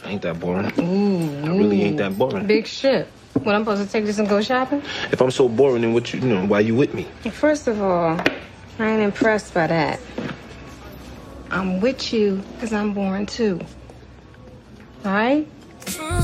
I ain't that boring. Ooh. I really ain't that boring. Big shit. What, I'm supposed to take this and go shopping? If I'm so boring, then what why you with me? First of all, I ain't impressed by that. I'm with you because I'm boring too. All right?